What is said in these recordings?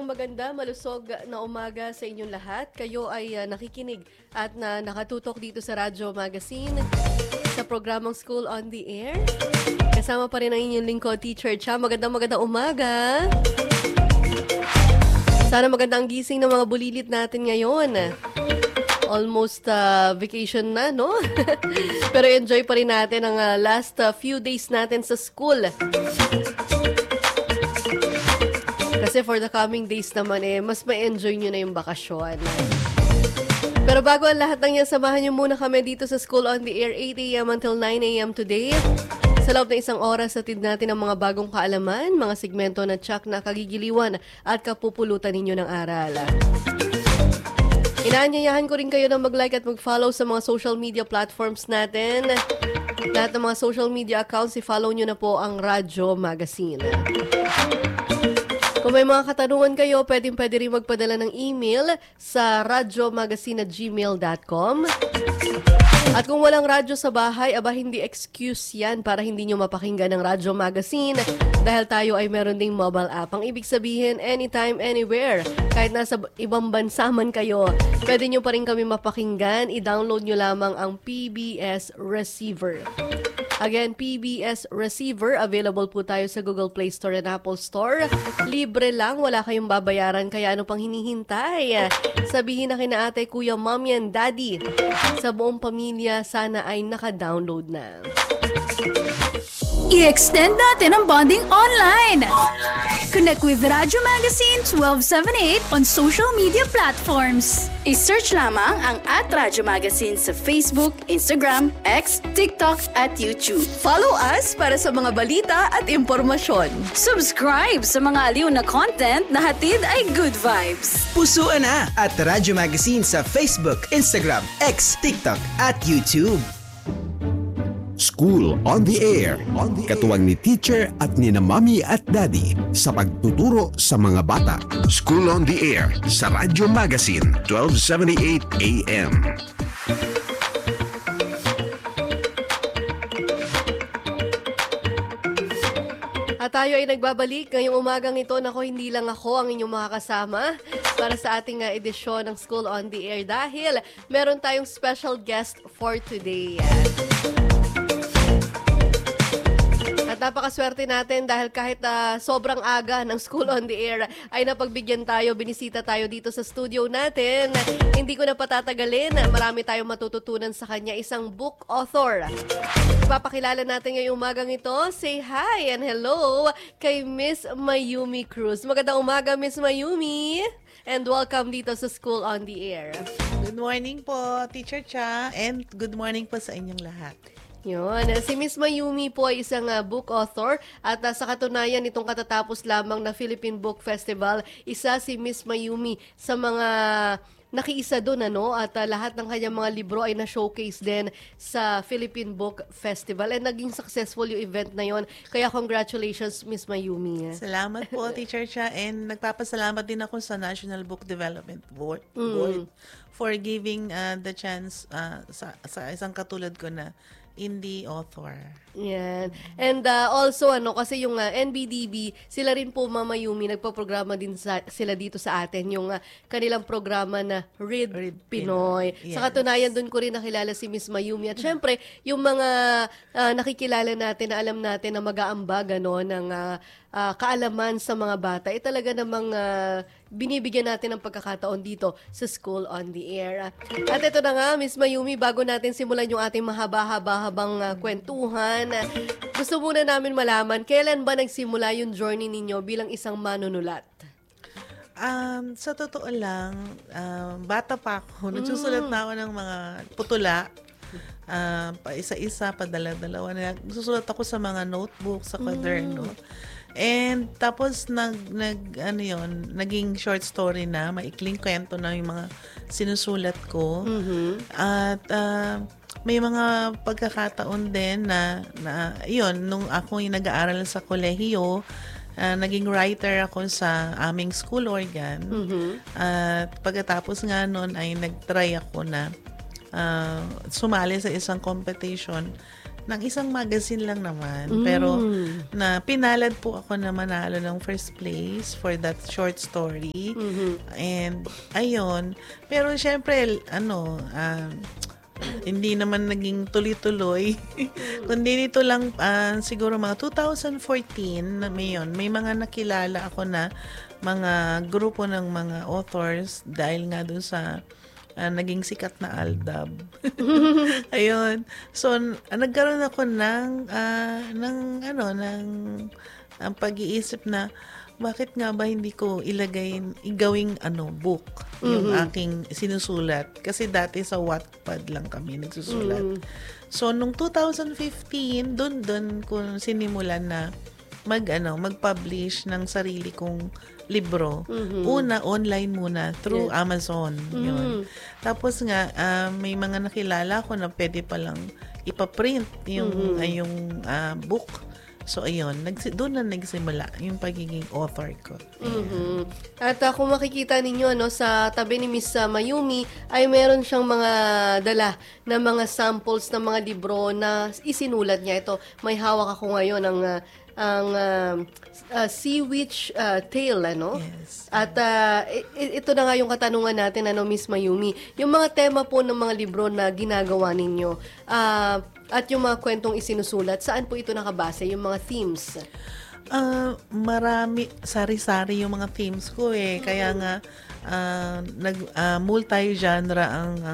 maganda, malusog na umaga sa inyong lahat. Kayo ay nakikinig at nakatutok dito sa Radyo Magazine sa programang School on the Air. Kasama pa rin ang inyong lingkod, Teacher Cha. Magandang umaga. Sana magandang gising ng mga bulilit natin ngayon. Almost vacation na, no? Pero enjoy pa rin natin ang last few days natin sa school. Kasi for the coming days naman mas ma-enjoy nyo na yung bakasyon. Pero bago ang lahat ng yan, samahan nyo muna kami dito sa School on the Air, 8 a.m. until 9 a.m. today. Sa loob ng isang oras, atid natin ang mga bagong kaalaman, mga segmento na tsak na kagigiliwan at kapupulutan ninyo ng aral. Inaanyayahan ko rin kayo na mag-like at mag-follow sa mga social media platforms natin. Lahat ng mga social media accounts, i-follow nyo na po ang Radyo Magazine. Kung may mga katanungan kayo, pwede rin magpadala ng email sa radyomagazine@gmail.com. At kung walang radyo sa bahay, hindi excuse yan para hindi nyo mapakinggan ng Radyo Magazine dahil tayo ay meron ding mobile app. Ang ibig sabihin, anytime, anywhere. Kahit nasa ibang bansa man kayo, pwede nyo pa rin kami mapakinggan. I-download nyo lamang ang PBS Receiver. Again, PBS Receiver, available po tayo sa Google Play Store and Apple Store. Libre lang, wala kayong babayaran, kaya ano pang hinihintay? Sabihin na kina ate, kuya, mommy and daddy. Sa buong pamilya, sana ay naka-download na. I-extend natin ang bonding online. Connect with Radyo Magazine 1278 on social media platforms. I-search lamang ang @Radyo Magazine sa Facebook, Instagram, X, TikTok at YouTube. Follow us para sa mga balita at impormasyon. Subscribe sa mga aliw na content na hatid ay good vibes. Pusuan na at Radyo Magazine sa Facebook, Instagram, X, TikTok at YouTube. School on the Air. Katuwang ni teacher at ni na mommy at daddy sa pagtuturo sa mga bata. School on the Air sa Radyo Magazine 1278 AM. At tayo ay nagbabalik ngayong umagang ito. Nako, hindi lang ako ang inyong makakasama para sa ating edisyon ng School on the Air dahil meron tayong special guest for today. At napakaswerte natin dahil kahit sobrang aga ng School on the Air ay napagbigyan tayo, binisita tayo dito sa studio natin. Hindi ko na patatagalin, marami tayong matututunan sa kanya, isang book author. Ipapakilala natin ngayong umagang ito. Say hi and hello kay Miss Mayumi Cruz. Magandang umaga, Miss Mayumi. And welcome dito sa School on the Air. Good morning po, Teacher Cha, and good morning po sa inyong lahat. Yun. Si Miss Mayumi po ay isang book author at sa katunayan nitong katatapos lamang na Philippine Book Festival, isa si Miss Mayumi sa mga nakiisa doon at lahat ng kanyang mga libro ay na-showcase din sa Philippine Book Festival and naging successful yung event na yon. Kaya congratulations, Miss Mayumi. Salamat po, Teacher Cha, and nagpapasalamat din ako sa National Book Development Board for giving the chance sa isang katulad ko na indie author. Yan. And also, kasi yung NBDB, sila rin po, Mama Yumi, nagpa-programa din sila dito sa atin, yung kanilang programa na Read Pinoy. Yes. Sa katunayan, doon ko rin nakilala si Miss Mayumi. At syempre, yung mga nakikilala natin, na alam natin na mag-aambag ng kaalaman sa mga bata, talaga namang binibigyan natin ng pagkakataon dito sa School on the Air. At ito na nga, Miss Mayumi, bago natin simulan yung ating mahaba-habang kwentuhan, gusto muna namin malaman, kailan ba nagsimula yung journey ninyo bilang isang manunulat? Sa totoo lang, bata pa ako. Nagsusulat na ako ng mga putula. Pa isa-isa, padala-dalawa. Nagsusulat ako sa mga notebook, sa kwaderno. And tapos naging short story na, maikling kwento na yung mga sinusulat ko. At may mga pagkakataon din na yun, nung ako yung nag-aaral sa kolehiyo, naging writer ako sa aming school organ. At pagkatapos nga nun ay nag-try ako na sumali sa isang competition ng isang magazine lang naman. Pero na pinalad po ako na manalo ng first place for that short story. And ayun, pero syempre hindi naman naging tuloy-tuloy. Kundi nito lang siguro mga 2014 may mga nakilala ako na mga grupo ng mga authors dahil nga dun sa naging sikat na Aldab. Ayun. So nagkaroon ako ng pag-iisip na bakit nga ba hindi ko igawing book yung aking sinusulat, kasi dati sa Wattpad lang kami nagsusulat. So nung 2015 doon ko sinimulan na mag-publish ng sarili kong libro. Una online muna through Amazon yun. Tapos nga may mga nakilala ko na pwede palang ipa-print yung book. So, ayun, doon na nagsimula yung pagiging author ko. At kung makikita ninyo, sa tabi ni Miss Mayumi, ay meron siyang mga dala na mga samples ng mga libro na isinulat niya. Ito, may hawak ako ngayon ang Sea Witch Tale, Yes. At ito na nga yung katanungan natin, Miss Mayumi. Yung mga tema po ng mga libro na ginagawa ninyo, at yung mga kwentong isinusulat, saan po ito nakabase, yung mga themes? Marami, sari-sari yung mga themes ko eh. Kaya nga multi-genre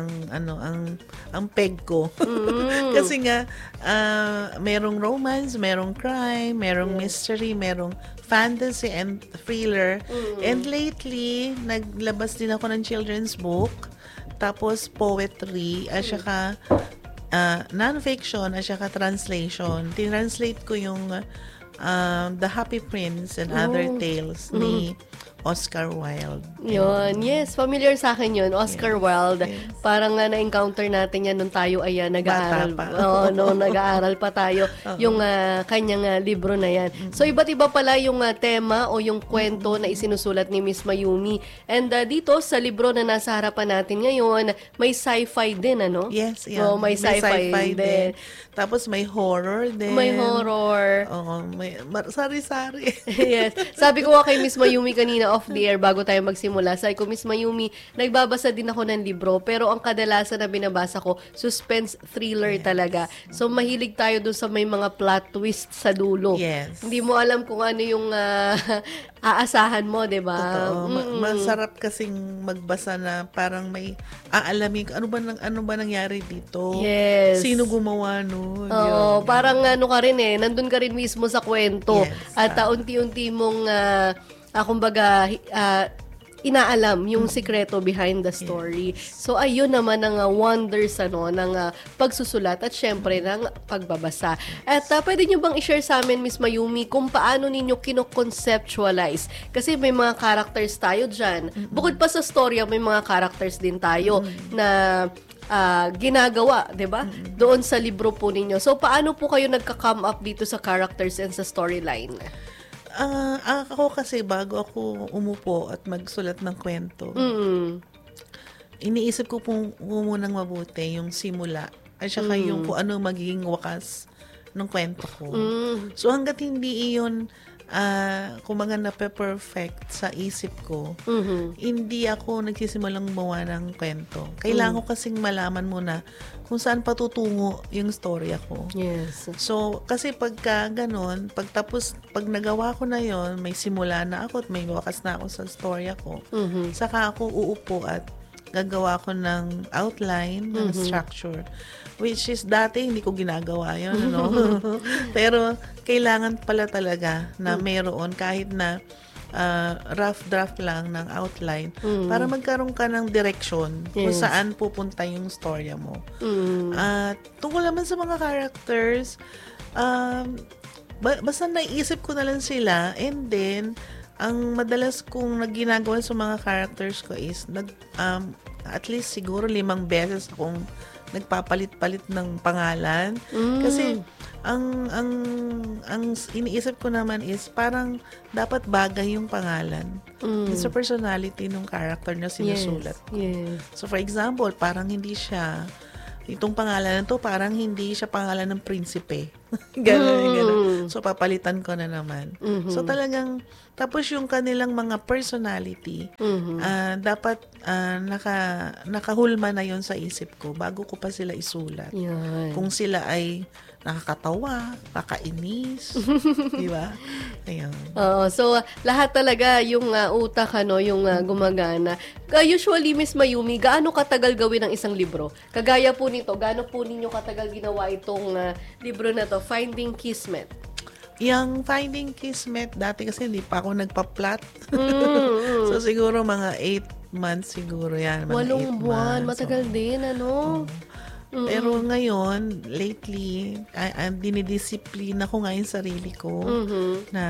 ang peg ko. Kasi nga merong romance, merong crime, merong mystery, merong fantasy and thriller. And lately, naglabas din ako ng children's book, tapos poetry, at saka non-fiction, at saka translation. Tinranslate ko yung The Happy Prince and Other Tales ni Oscar Wilde. Yun, yes. Familiar sa akin yun, Oscar Wilde. Yes. Parang na-encounter natin yan nung tayo ay nag-aaral. Bata pa. Oo, nung nag-aaral pa tayo, yung kanyang libro na yan. So, iba't iba pala yung tema o yung kwento na isinusulat ni Miss Mayumi. And dito, sa libro na nasa harapan natin ngayon, may sci-fi din, Yes, yan. Oh, may sci-fi din. Tapos may horror din. May horror. Oo, may sari-sari. Yes. Sabi ko nga kay Miss Mayumi kanina off the air bago tayo magsimula. Sabi ko, Miss Mayumi, nagbabasa din ako ng libro, pero ang kadalasan na binabasa ko, suspense thriller talaga. So, mahilig tayo dun sa may mga plot twist sa dulo. Yes. Hindi mo alam kung ano yung aasahan mo, di ba? Totoo. Masarap kasing magbasa na parang may aalamin ano ba nangyari dito? Yes. Sino gumawa nun? Oo, parang ka rin nandun ka rin mismo sa kwento. Yes. At unti-unti mong kumbaga inaalam yung sikreto behind the story. So, ayun naman ang wonders ng pagsusulat at syempre ng pagbabasa. At pwede nyo bang i-share sa amin, Miss Mayumi, kung paano ninyo kino-conceptualize? Kasi may mga characters tayo dyan. Bukod pa sa storya, may mga characters din tayo na ginagawa, 'di ba? Doon sa libro po ninyo. So, paano po kayo nagka-come up dito sa characters and sa storyline? Ako kasi bago ako umupo at magsulat ng kwento, iniisip ko po munang mabuti yung simula at saka yung kung ano magiging wakas ng kwento ko. So hanggat hindi iyon kumaga na-perfect sa isip ko, hindi ako nagsisimulang gumawa ng kwento. Kailangan ko kasing malaman muna kung saan patutungo yung storya ko. Yes. So, kasi pagka ganun, pag nagawa ko na yon, may simula na ako at may wakas na ako sa storya ko, saka ako uupo at gagawa ko ng outline, ng structure. Which is, dati hindi ko ginagawa yun, Pero, kailangan pala talaga na mayroon kahit na rough draft lang ng outline para magkaroon ka ng direction kung saan pupunta yung storya mo. Tungkol naman sa mga characters, basta naisip ko na lang sila, and then, ang madalas kong ginagawa sa mga characters ko is, at least siguro 5 beses akong nagpapalit-palit ng pangalan. Kasi, ang iniisip ko naman is parang dapat bagay yung pangalan sa personality ng character na sinusulat ko. Yes. So, for example, parang hindi siya itong pangalan na to parang hindi siya pangalan ng prinsipe. Ganun. So, papalitan ko na naman. So, talagang, tapos yung kanilang mga personality, dapat nakahulma na yon sa isip ko bago ko pa sila isulat. Yan. Kung sila ay nakakatawa, kakainis, di ba? Ayun. Oo, so lahat talaga yung utak yung gumagana. Usually Miss Mayumi, gaano katagal gawin ang isang libro? Kagaya po nito, gaano po ninyo katagal ginawa itong libro na to, Finding Kismet? Yung Finding Kismet, dati kasi hindi pa ako nagpa-plot. So siguro mga 8 months siguro yan. Mga 8 buwan, matagal din, ano? Pero ngayon, lately, dinidisiplina ko nga yung sarili ko na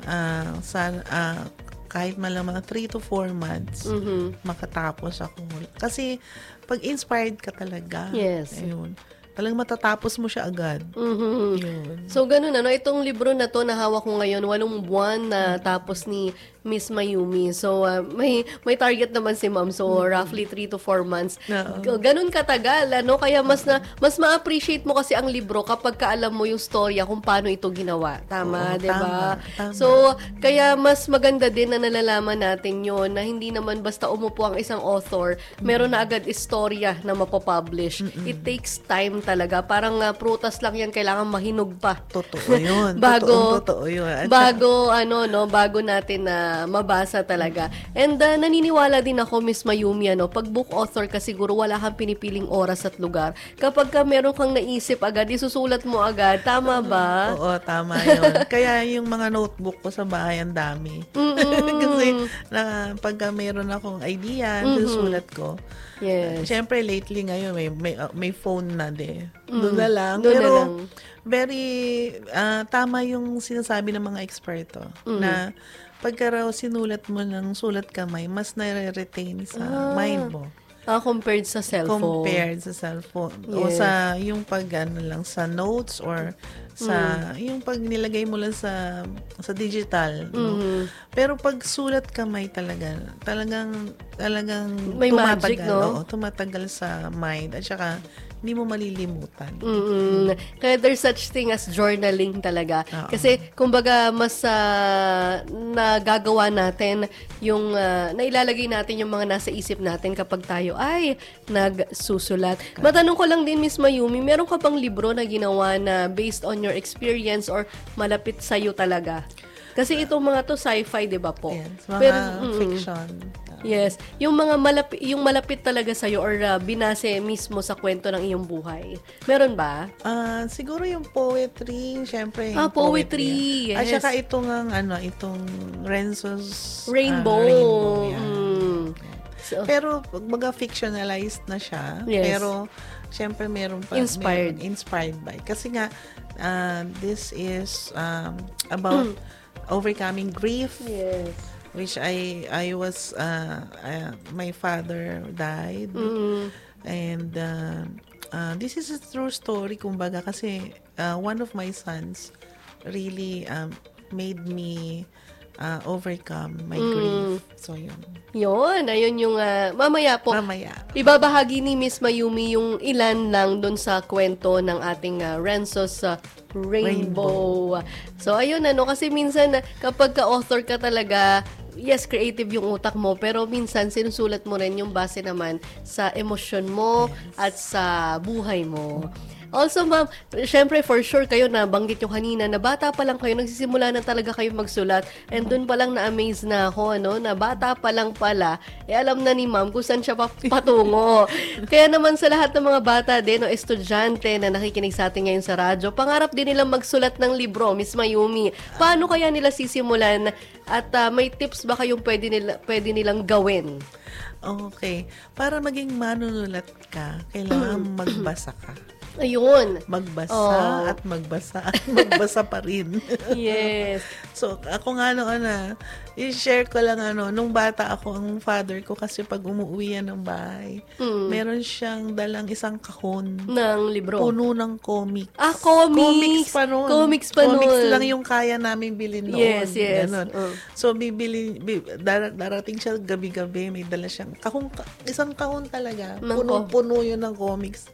kahit malang mga 3 to 4 months, makatapos ako. Kasi pag inspired ka talaga, ayun, talagang matatapos mo siya agad. Yun. So, ganun itong libro na to na hawak ko ngayon, 8 buwan na tapos ni Miss Mayumi. So, may target naman si Ma'am. So, roughly 3 to 4 months. Ganun katagal, Kaya mas ma-appreciate mo kasi ang libro kapag kaalam mo yung storya kung paano ito ginawa. Tama, di ba? So, kaya mas maganda din na nalalaman natin yon na hindi naman basta umupo ang isang author, meron na agad istorya na mapapublish. It takes time talaga. Parang prutas lang yan, kailangan mahinog pa. Totoo yun. Totoo yun. Bago natin na mabasa talaga. And naniniwala din ako, Miss Mayumi, pag book author ka siguro wala kang pinipiling oras at lugar. Kapag meron kang naisip agad, isusulat mo agad. Tama ba? Oo, tama yun. Kaya yung mga notebook ko sa bahay, ang dami. Kasi pagka meron akong idea, susulat ko. Yes. Siyempre, lately ngayon, may phone na din. Doon na lang. Doon Pero, na lang. very, tama yung sinasabi ng mga eksperto na pagka raw sinulat mo ng sulat kamay, mas nare-retain sa mind mo. Compared sa cellphone. O sa yung lang sa notes or sa yung pag nilagay mo lang sa digital. No? Pero pag sulat kamay talagang may tumatagal. magic, no? Tumatagal sa mind at saka hindi mo malilimutan. Kaya there's such thing as journaling talaga. Kasi, kumbaga, mas nagagawa natin yung, nailalagay natin yung mga nasa isip natin kapag tayo ay nagsusulat. Matanong ko lang din, Miss Mayumi, meron ka bang libro na ginawa na based on your experience or malapit sa'yo talaga? Kasi itong mga to sci-fi, di ba po? Yes, mga fiction. Yes. Yung mga malapit talaga sa'yo or binase mismo sa kwento ng iyong buhay. Meron ba? Siguro yung poetry, syempre. Poetry. Yes. At saka itong Renzo's Rainbow. So, pero mga fictionalized na siya. Yes. Pero syempre meron pa inspired by. Kasi nga this is about overcoming grief. Yes. Which I was my father died, and this is a true story, kumbaga, kasi one of my sons really made me overcome my grief. So ayun yung mamaya po. Ibabahagi ni Miss Mayumi yung ilan lang doon sa kwento ng ating Renzo's Rainbow. So ayun, kasi minsan kapag ka-author ka talaga, yes, creative yung utak mo, pero minsan sinusulat mo rin yung base naman sa emosyon mo at sa buhay mo. Also, ma'am, syempre for sure kayo nabanggit yung kanina na bata pa lang kayo, nagsisimula na talaga kayo magsulat, and dun pa lang na-amaze na ako, na bata pa lang pala, alam na ni ma'am kung saan siya patungo. Kaya naman sa lahat ng mga bata din, estudyante na nakikinig sa atin ngayon sa radyo, pangarap din nilang magsulat ng libro, Miss Mayumi. Paano kaya nila sisimulan at may tips ba kayong pwede nilang gawin? Okay. Para maging manunulat ka, kailangan magbasa ka. Ayun. Magbasa at magbasa at magbasa pa rin. Yes. So, ako nga i-share ko lang nung bata ako, ang father ko kasi pag umuwi yan ng bahay, meron siyang dalang isang kahon ng libro. Puno ng comics. Comics pa noon. Comics lang yung kaya namin bilhin noon. Yes. So, darating siya gabi-gabi, may dala siyang kahon, isang kahon talaga. Puno-puno yun ng comics.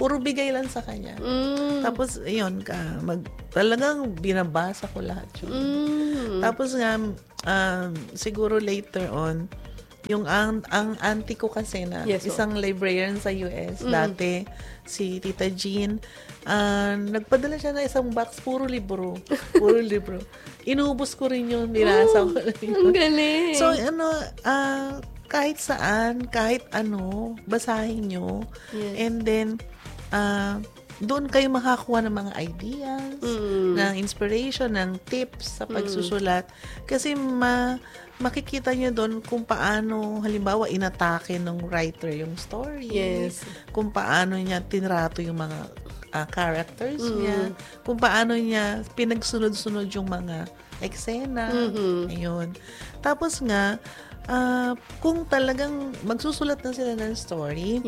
puro bigay lang sa kanya. Tapos, yun, talagang binabasa ko lahat yun. Tapos nga, siguro later on, yung ang auntie ko kasi na isang librarian sa US, dati, si Tita Jean, nagpadala siya na isang box, puro libro. Inubos ko rin yun, binasa ko rin yun. Ang galing. So, kahit saan, kahit ano, basahin nyo. Yes. And then, doon kayo makakuha ng mga ideas, ng inspiration, ng tips sa pagsusulat. Kasi makikita nyo doon kung paano, halimbawa, inatake ng writer yung story. Yes. Kung paano niya tinrato yung mga characters niya. Kung paano niya pinagsunod-sunod yung mga eksena. Ayun. Tapos nga, kung talagang magsusulat na sila ng story,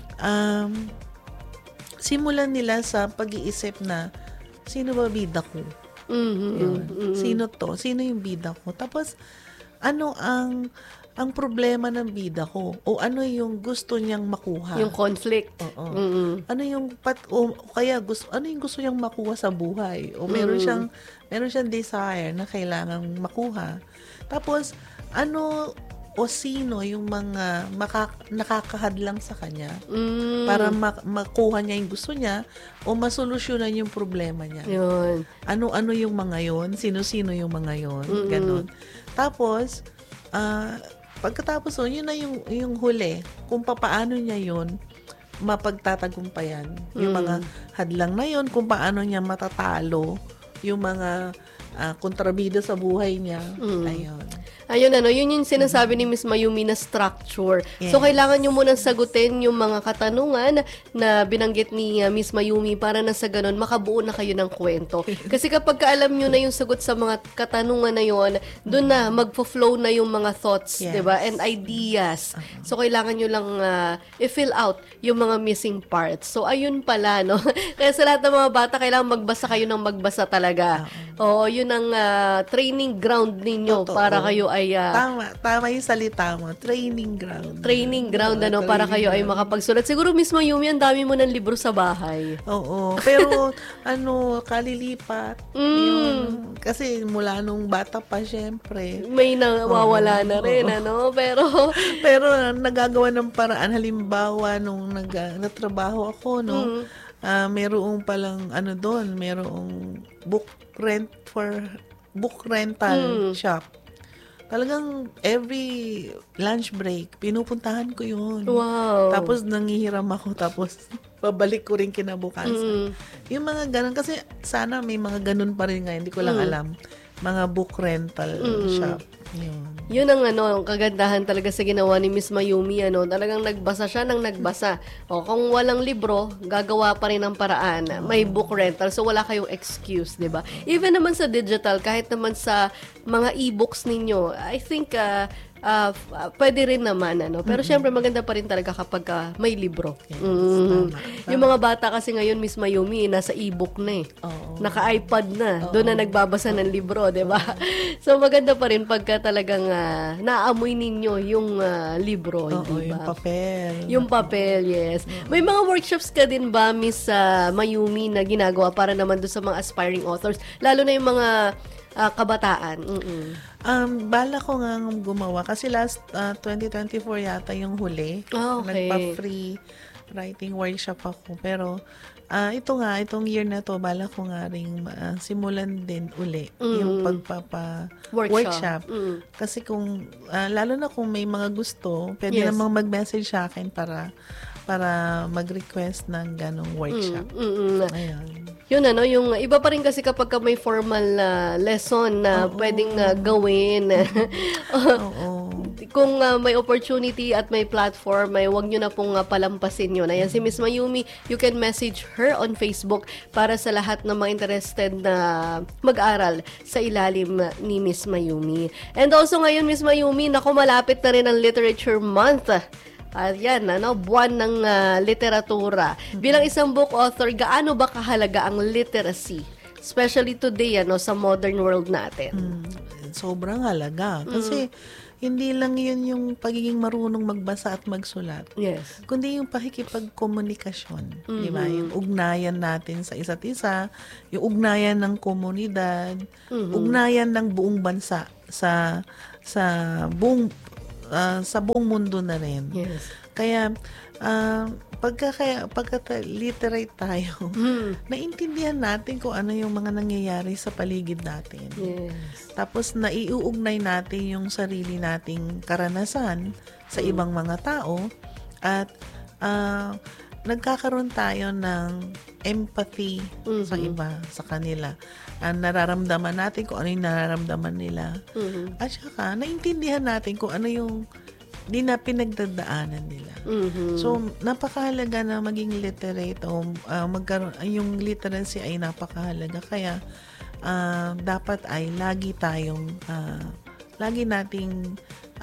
simulan nila sa pag-iisip na sino ba bida ko? Sino to? Sino yung bida ko? Tapos, ano ang problema ng bida ko? O ano yung gusto niyang makuha? Yung conflict. Ano yung ano yung gusto niyang makuha sa buhay? O meron siyang desire na kailangang makuha. Tapos, ano o sino yung mga nakakahadlang sa kanya para makuha niya yung gusto niya o masolusyonan yung problema niya. Yun. Ano yung mga yon? Sino-sino yung mga yon? Ganon. Tapos, pagkatapos yun na yung huli. Kung paano niya yun mapagtatagumpayan. Yung mga hadlang na yun, kung paano niya matatalo yung mga kontrabida sa buhay niya. Ayun, yun yung sinasabi ni Miss Mayumi na structure. So, kailangan nyo munang sagutin yung mga katanungan na binanggit ni Miss Mayumi para na sa ganun, makabuo na kayo ng kwento. Kasi kapag kaalam nyo na yung sagot sa mga katanungan na yun, doon na magpo-flow na yung mga thoughts, diba? And ideas. So, kailangan nyo lang i-fill out yung mga missing parts. So, ayun pala, no? Kaya sa lahat ng mga bata, kailangan magbasa kayo ng magbasa talaga. Oo, yun ang training ground ninyo. Totoo. Para kayo ay tama yung salita mo, training ground, para kayo ay makapagsulat. Siguro Miss Mayumi, ang dami mo ng libro sa bahay. Oo, pero kalilipat yun, kasi mula nung bata pa, syempre may nawawala na rin, pero nagagawa ng paraan. Halimbawa nung nagtrabaho ako, mayroong palang doon, mayroong book rental shop. Talagang every lunch break, pinupuntahan ko yun. Wow. Tapos nangihiram ako, tapos babalik ko rin kinabukasan. Yung mga ganun, kasi sana may mga ganun pa rin nga, hindi ko lang alam. Mga book rental shop. Yun ang ang kagandahan talaga sa ginawa ni Miss Mayumi, talagang nagbasa siya ng nagbasa. O kung walang libro, gagawa pa rin ng paraan. May book rental, so wala kayong excuse, 'di ba? Even naman sa digital, kahit naman sa mga e-books ninyo, I think pwede rin naman, pero syempre maganda pa rin talaga kapag may libro. Tama. Yung mga bata kasi ngayon, Miss Mayumi, nasa e-book na naka-iPad na, doon na nagbabasa ng libro, diba? So maganda pa rin pagka talagang naamoy ninyo yung libro, diba? Yung papel, yes. May mga workshops ka din ba, Miss Mayumi, na ginagawa para naman doon sa mga aspiring authors, lalo na yung mga kabataan? Bala ko nga gumawa kasi last 2024 yata yung huli. Okay. Nagpa-free writing workshop ako. Pero itong year na to, bala ko nga rin simulan din uli yung pagpapa-workshop. Kasi kung, lalo na kung may mga gusto, pwede namang mag-message sa akin para mag-request ng ganong workshop. Ayun. Yun yung iba pa rin kasi kapag may formal lesson na pwedeng gawin. Kung may opportunity at may platform, wag nyo na pong palampasin yun. Ayan, si Miss Mayumi, you can message her on Facebook para sa lahat ng mga interested na mag-aral sa ilalim ni Miss Mayumi. And also ngayon, Miss Mayumi, malapit na rin ang Literature Month. Yan, buwan ng literatura. Bilang isang book author, gaano ba kahalaga ang literacy? Especially today, sa modern world natin. Sobrang halaga. Kasi, hindi lang yun yung pagiging marunong magbasa at magsulat. Yes. Kundi yung pakikipagkomunikasyon. Di ba? Yung ugnayan natin sa isa't isa, yung ugnayan ng komunidad, ugnayan ng buong bansa sa buong mundo na rin. Yes. Kaya pagka literate tayo, naintindihan natin kung ano yung mga nangyayari sa paligid natin. Yes. Tapos naiuugnay natin yung sarili nating karanasan sa ibang mga tao at nagkakaroon tayo ng empathy sa iba, sa kanila. Nararamdaman natin kung ano yung nararamdaman nila. At saka, naintindihan natin kung ano yung pinagdadaanan nila. So, napakahalaga na maging literate o magkaroon, yung literacy ay napakahalaga. Kaya, dapat ay lagi nating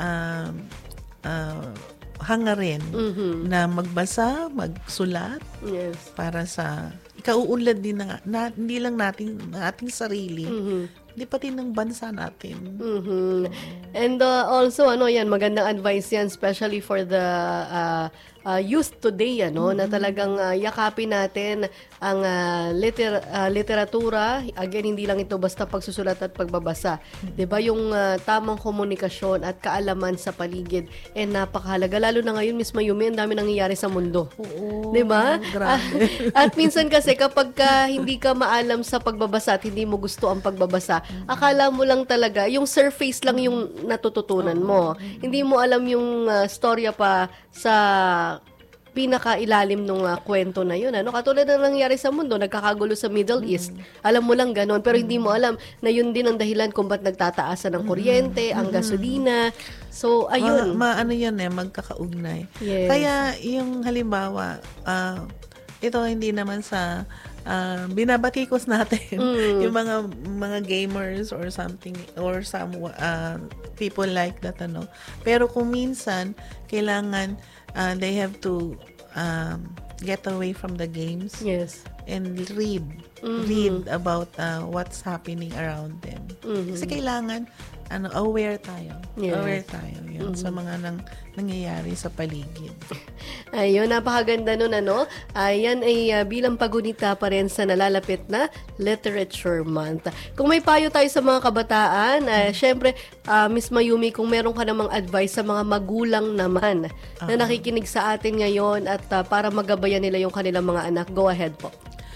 hangarin na magbasa, magsulat, Yes. para sa ikauunlad din hindi lang ating sarili, hindi pati ng bansa natin. And also, magandang advice yan, especially for the youth today, na talagang yakapin natin ang literatura. Again, hindi lang ito basta pagsusulat at pagbabasa. 'Di ba? Yung tamang komunikasyon at kaalaman sa paligid napakahalaga. Lalo na ngayon, Miss Mayumi, ang dami nangyayari sa mundo. Oo. 'Di ba? Grabe. At minsan kasi kapag hindi ka maalam sa pagbabasa at hindi mo gusto ang pagbabasa, akala mo lang talaga, yung surface lang yung natututunan mo. Hindi mo alam yung storya pa sa pinakailalim nung kwento na yun. Katulad na nangyari sa mundo, nagkakagulo sa Middle East. Alam mo lang ganon, pero hindi mo alam na yun din ang dahilan kung ba't nagtataasan ng kuryente, ang gasolina. So, ayun. Ano yan magkakaugnay. Yes. Kaya yung halimbawa, ito hindi naman sa binabatikos natin yung mga gamers or something or some people like that, pero kung minsan kailangan they have to get away from the games. Yes. And read about what's happening around them. Kasi kailangan aware tayo. Yes. Aware tayo yun sa mga nangyayari sa paligid. Ayun, napakaganda nun, Ayan ay bilang pagunita pa rin sa nalalapit na Literature Month. Kung may payo tayo sa mga kabataan, syempre, Miss Mayumi, kung meron ka namang advice sa mga magulang naman na nakikinig sa atin ngayon at para magabayan nila yung kanilang mga anak, go ahead po.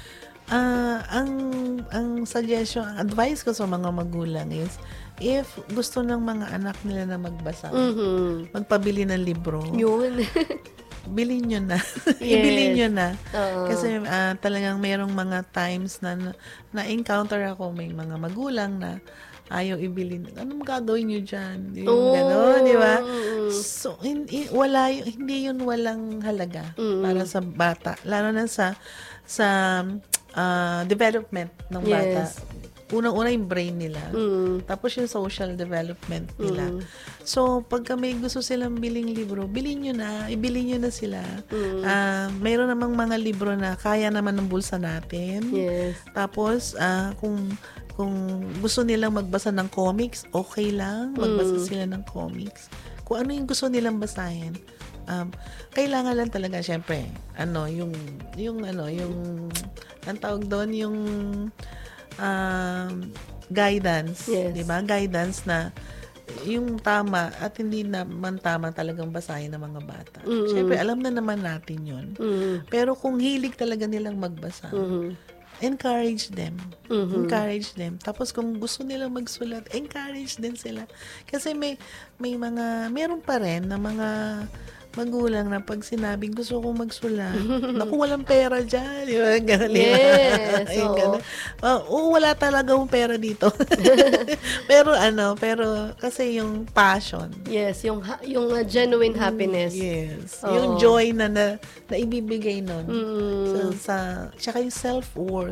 Ang suggestion, advice ko sa mga magulang is, if gusto ng mga anak nila na magbasa, magpabili ng libro. Yun. Bilhin nyo na. Yes. Ibilhin nyo na. Kasi talagang merong mga times na-encounter ako, may mga magulang na ayaw ibilin. Ano magagawin nyo dyan? Yung gano'n, di ba? So, hindi yun walang halaga para sa bata. Lalo na sa development ng bata. Yes. Unang-una yung brain nila. Tapos yung social development nila. So, pagka may gusto silang biling libro, bilhin nyo na. Ibilhin nyo na sila. Mayroon namang mga libro na kaya naman ng bulsa natin. Yes. Tapos, kung gusto nilang magbasa ng comics, okay lang. Magbasa sila ng comics. Kung ano yung gusto nilang basahin, kailangan lang talaga, syempre, ang tawag doon, yung guidance, yes. 'di ba? Guidance na yung tama at hindi naman tama talagang basahin ng mga bata. Syempre, alam na naman natin 'yun. Pero kung hilig talaga nilang magbasa, encourage them. Encourage them. Tapos kung gusto nilang magsulat, encourage din sila. Kasi meron pa rin na mga magulang na pag sinabing gusto kong magsulat, naku, walang pera dyan. Ganun, yes. Wala talagang pera dito. pero kasi yung passion. Yes, yung genuine happiness. Yes. Yung joy na ibibigay nun. Tsaka yung self-worth.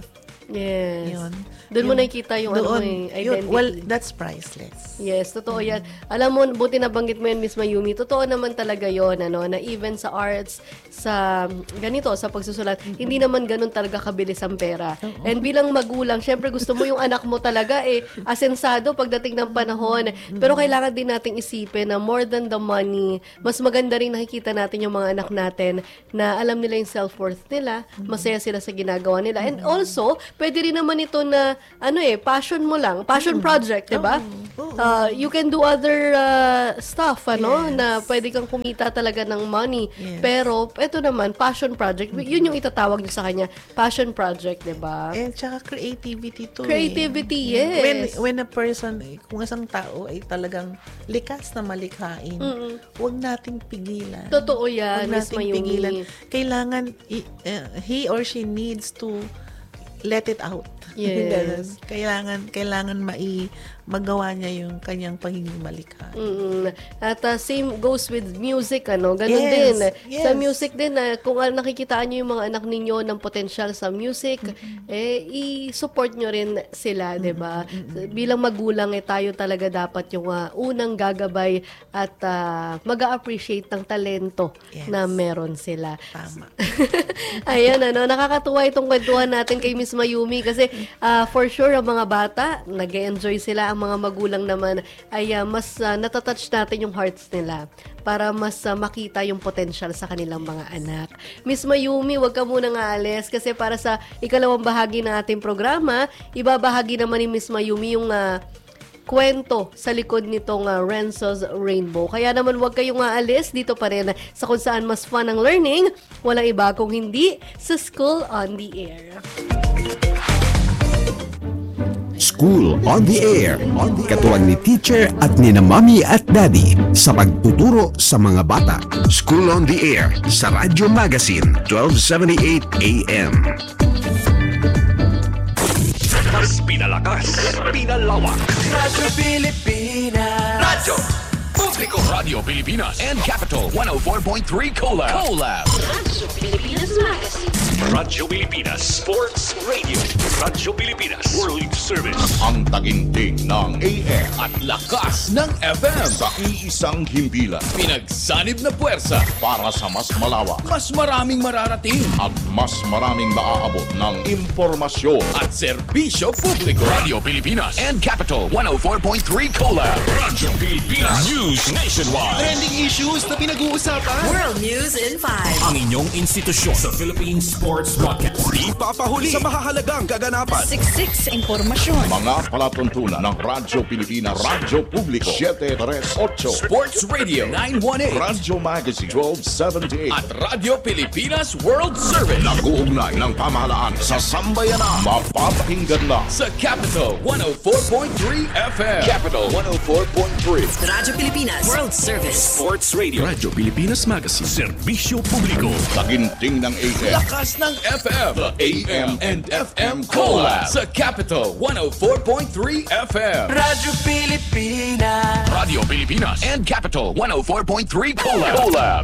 Yes. Yun. Doon mo nakikita yung identity. Well, that's priceless. Yes, totoo yan. Alam mo, buti nabanggit mo yan, Miss Mayumi. Totoo naman talaga yon, na even sa arts, sa ganito, sa pagsusulat, hindi naman ganun talaga kabilis ang pera. And bilang magulang, syempre gusto mo yung anak mo talaga asensado pagdating ng panahon. Pero kailangan din nating isipin na more than the money, mas maganda rin nakikita natin yung mga anak natin na alam nila yung self-worth nila, masaya sila sa ginagawa nila. And also, pwede rin naman ito na passion mo lang, passion project, 'di ba? You can do other stuff, na pwede kang kumita talaga ng money. Yes. Pero ito naman, passion project, yun yung itatawag niyo sa kanya, passion project, 'di ba? And tsaka creativity to. Creativity, yes. When a person, kung isang tao ay talagang likas na malikhain, huwag nating pigilan. Totoo yan, Huwag Miss nating Mayumi. pigilan. Kailangan, he or she needs to let it out. Yes. kailangan magawa niya yung kanyang pagiging malikha. At same goes with music, ganun Yes, din. yes. Sa music din, kung nakikitaan nyo yung mga anak ninyo ng potensyal sa music, i-support nyo rin sila, 'di ba? Bilang magulang, tayo talaga dapat yung unang gagabay at mag-appreciate ng talento na meron sila. Tama. Ayan, nakakatuwa itong kwentuhan natin kay Miss Mayumi kasi for sure ang mga bata, nag-enjoy sila. Ang mga magulang naman ay mas natatouch natin yung hearts nila para mas makita yung potential sa kanilang mga anak. Miss Mayumi, wag ka munang aalis kasi para sa ikalawang bahagi ng ating programa, ibabahagi naman ni Miss Mayumi yung kwento sa likod nitong Renzo's Rainbow. Kaya naman huwag kayong aalis, dito pa rin sa kung saan mas fun ang learning, walang iba kung hindi sa School on the Air. School on the Air. Katuwang ni teacher at ni na mommy at daddy sa pagtuturo sa mga bata. School on the Air sa Radyo Magazine 1278 AM. Mas pinalakas, pinalawak. Radyo Pilipinas. Radyo Publiko. Radio Pilipinas and Capital 104.3 Collab. Radyo Pilipinas Magazine. Radyo Pilipinas Sports Radio. Radyo Pilipinas World Service. Ang taginting ng AM at lakas ng FM sa iisang himpilan. Pinagsanib na puwersa Para sa mas malawak mas maraming mararating at mas maraming maaabot ng impormasyon. at serbisyo publiko. Radio Pilipinas and Capital 104.3 Collab. Radyo Pilipinas News Nationwide. Trending issues na pinag-uusapan. World News in 5. Ang inyong institusyon sa Philippine Sports Broadcast. Ipapahuli sa mahahalagang kaganapan. Siksik sa impormasyon. Mga palatuntunan ng Radyo Pilipinas, Radyo Publiko 738, Sports Radio 918 Radyo Magazine 1278 at Radio Pilipinas World Service nag-uugnay ng pamahalaan sa sambayanan. Mapapakinggan na sa Capital 104.3 FM. Capital 104.3. Radyo Pilipinas World Service. Sports Radio. Radyo Pilipinas Magazine. Serbisyo publiko. taginting ng AM. Lakas ng FM. The AM and FM Collab sa Capital 104.3 FM. Radyo Pilipinas. Radio Pilipinas and Capital 104.3 Collab.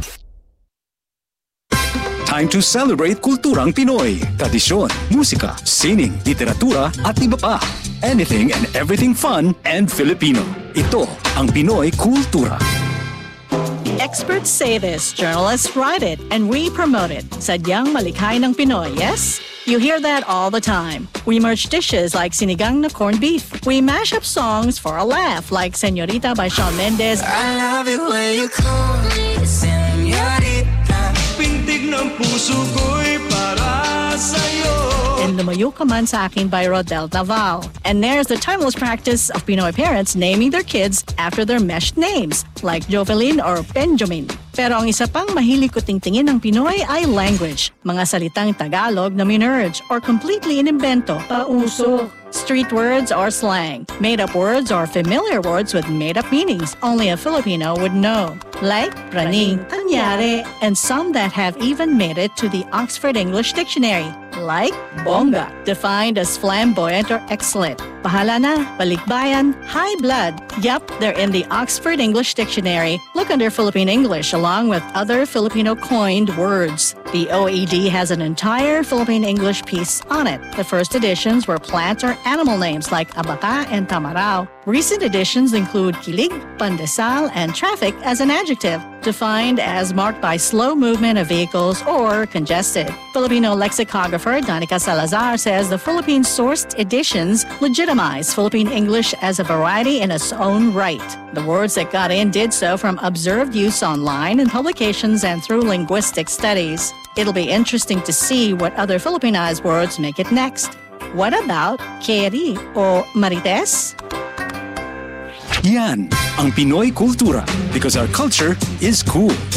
Time to celebrate kulturang Pinoy. Tradisyon, musika, sining, literatura at iba pa. Anything and everything fun and Filipino. Ito ang Pinoy Kultura. Experts say this, journalists write it, and we promote it. Sadyang malikhay ng Pinoy, yes? You hear that all the time. We merge dishes like sinigang na corned beef. We mash up songs for a laugh like Señorita by Shawn Mendes. I love it when you call me Señorita. Pintig ng puso ko'y para sa'yo. And Lumayo Ka Man Sa Akin by Rodel Naval. And there's the timeless practice of Pinoy parents naming their kids after their meshed names, like Jovelyn or Benjamin. Pero ang isa pang mahilig ko tingtingin ng Pinoy ay language. Mga salitang Tagalog na minerge or completely inimbento, pauso. Street words or slang, made-up words or familiar words with made-up meanings only a Filipino would know. Like praning, anyare, and some that have even made it to the Oxford English Dictionary. Like bongga, defined as flamboyant or excellent. Mapahala na, balikbayan, high blood. Yep, they're in the Oxford English Dictionary. Look under Philippine English along with other Filipino coined words. The OED has an entire Philippine English piece on it. The first editions were plant or animal names like abaca and tamarao. Recent editions include kilig, pandesal, and traffic as an adjective, defined as marked by slow movement of vehicles or congested. Filipino lexicographer Danica Salazar says the Philippine-sourced editions legitimize Philippine English as a variety in its own right. The words that got in did so from observed use online in publications and through linguistic studies. It'll be interesting to see what other Filipinized words make it next. What about Keri o Marites? Yan ang Pinoy Kultura because our culture is cool.